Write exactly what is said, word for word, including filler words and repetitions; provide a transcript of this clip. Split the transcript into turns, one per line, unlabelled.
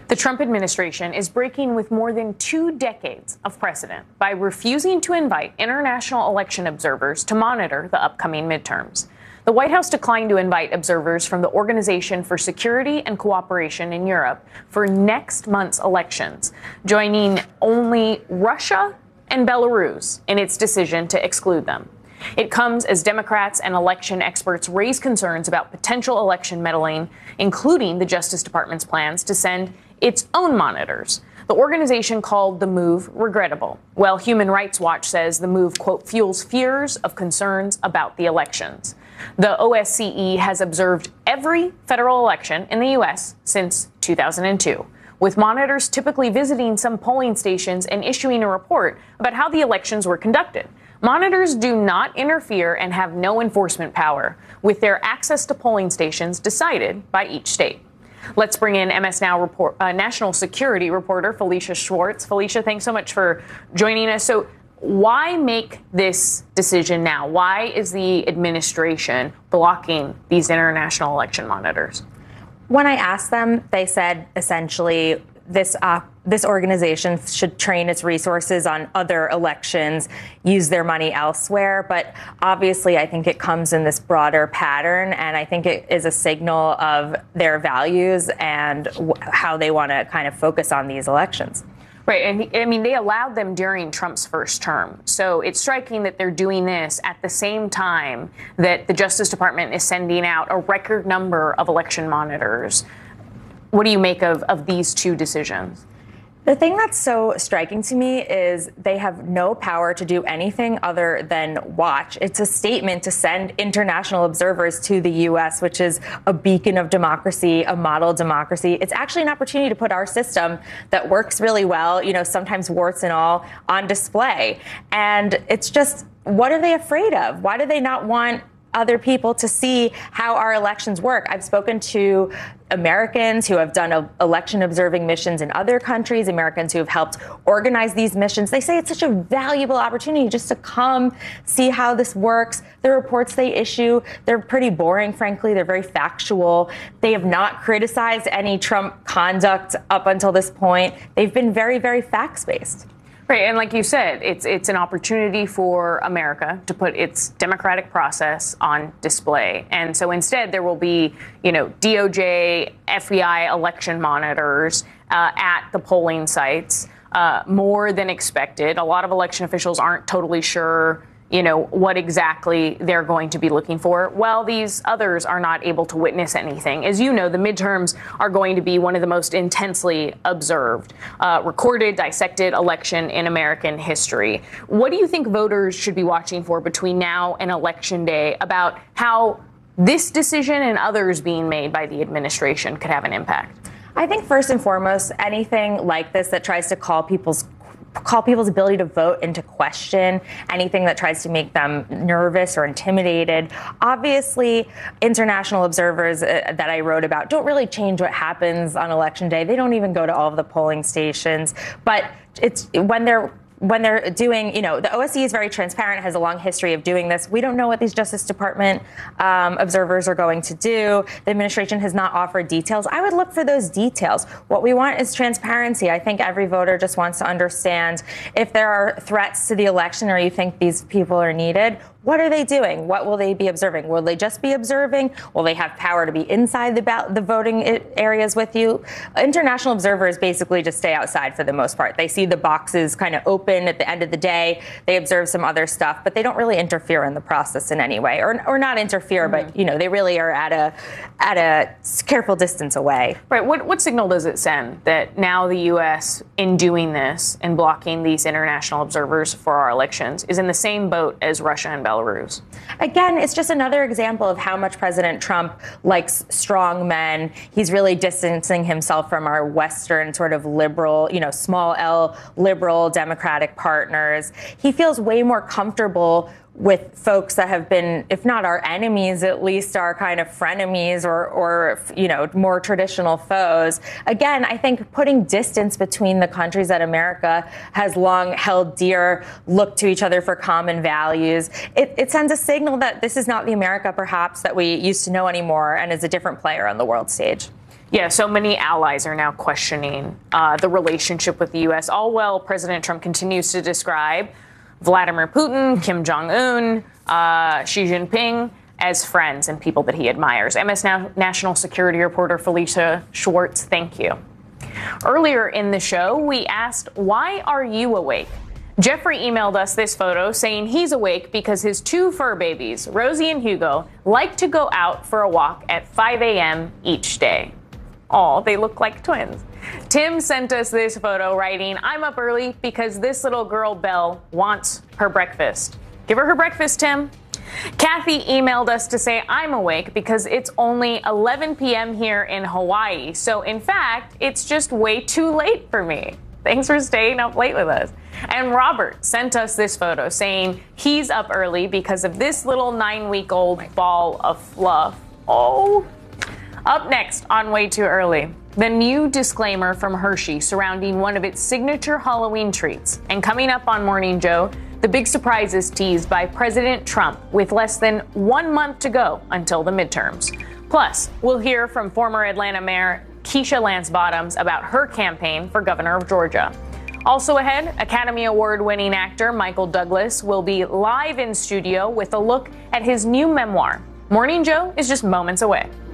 The Trump administration is breaking with more than two decades of precedent by refusing to invite international election observers to monitor the upcoming midterms. The White House declined to invite observers from the Organization for Security and Cooperation in Europe for next month's elections, joining only Russia and Belarus in its decision to exclude them. It comes as Democrats and election experts raise concerns about potential election meddling, including the Justice Department's plans to send its own monitors. The organization called the move regrettable, while Human Rights Watch says the move, quote, fuels fears of concerns about the elections. The O S C E has observed every federal election in the U S since two thousand two, with monitors typically visiting some polling stations and issuing a report about how the elections were conducted. Monitors do not interfere and have no enforcement power, with their access to polling stations decided by each state. Let's bring in M S Now report, uh, national security reporter Felicia Schwartz. Felicia, thanks so much for joining us. So why make this decision now? Why is the administration blocking these international election monitors?
When I asked them, they said essentially this uh, this organization should train its resources on other elections, use their money elsewhere. But obviously, I think it comes in this broader pattern, and I think it is a signal of their values and w- how they want to kind of focus on these elections.
Right. And I mean, they allowed them during Trump's first term. So it's striking that they're doing this at the same time that the Justice Department is sending out a record number of election monitors. What do you make of, of these two decisions?
The thing that's so striking to me is they have no power to do anything other than watch. It's a statement to send international observers to the U S, which is a beacon of democracy, a model democracy. It's actually an opportunity to put our system that works really well, you know, sometimes warts and all, on display. And it's just, what are they afraid of? Why do they not want other people to see how our elections work? I've spoken to Americans who have done election observing missions in other countries, Americans who have helped organize these missions. They say it's such a valuable opportunity just to come see how this works. The reports they issue, they're pretty boring, frankly. They're very factual. They have not criticized any Trump conduct up until this point. They've been very, very facts-based.
Right. And like you said, it's it's an opportunity for America to put its democratic process on display. And so instead, there will be, you know, D O J, F B I election monitors uh, at the polling sites, uh, more than expected. A lot of election officials aren't totally sure, you know, what exactly they're going to be looking for. Well, these others are not able to witness anything. As you know, the midterms are going to be one of the most intensely observed, uh, recorded, dissected election in American history. What do you think voters should be watching for between now and Election Day about how this decision and others being made by the administration could have an impact?
I think first and foremost, anything like this that tries to call people's call people's ability to vote into question, anything that tries to make them nervous or intimidated. Obviously, international observers uh, that I wrote about don't really change what happens on Election Day. They don't even go to all of the polling stations. But it's when they're when they're doing, you know, the O S C E is very transparent, has a long history of doing this. We don't know what these Justice Department um, observers are going to do. The administration has not offered details. I would look for those details. What we want is transparency. I think every voter just wants to understand if there are threats to the election or you think these people are needed. What are they doing? What will they be observing? Will they just be observing? Will they have power to be inside the ba- the voting areas with you? International observers basically just stay outside for the most part. They see the boxes kind of open at the end of the day. They observe some other stuff, but they don't really interfere in the process in any way, or or not interfere, mm-hmm. but you know they really are at a at a careful distance away.
Right. What what signal does it send that now the U S, in doing this and blocking these international observers for our elections, is in the same boat as Russia and Belarus?
Again, it's just another example of how much President Trump likes strong men. He's really distancing himself from our Western sort of liberal, you know, small L liberal Democratic partners. He feels way more comfortable with folks that have been, if not our enemies, at least our kind of frenemies or, or, you know, more traditional foes. Again, I think putting distance between the countries that America has long held dear, look to each other for common values. It, it sends a signal that this is not the America, perhaps, that we used to know anymore and is a different player on the world stage.
Yeah, so many allies are now questioning uh, the relationship with the U S. All while President Trump continues to describe Vladimir Putin, Kim Jong-un, uh, Xi Jinping as friends and people that he admires. M S Now national security reporter Felicia Schwartz, thank you. Earlier in the show, we asked, why are you awake? Jeffrey emailed us this photo saying he's awake because his two fur babies, Rosie and Hugo, like to go out for a walk at five a.m. each day. Aw, they look like twins. Tim sent us this photo writing, I'm up early because this little girl, Belle, wants her breakfast. Give her her breakfast, Tim. Kathy emailed us to say I'm awake because it's only eleven p.m. here in Hawaii. So in fact, it's just way too late for me. Thanks for staying up late with us. And Robert sent us this photo saying he's up early because of this little nine-week-old ball of fluff. Oh. Up next on Way Too Early, the new disclaimer from Hershey surrounding one of its signature Halloween treats. And coming up on Morning Joe, the big surprise is teased by President Trump with less than one month to go until the midterms. Plus, we'll hear from former Atlanta Mayor Keisha Lance Bottoms about her campaign for governor of Georgia. Also ahead, Academy Award-winning actor Michael Douglas will be live in studio with a look at his new memoir. Morning Joe is just moments away.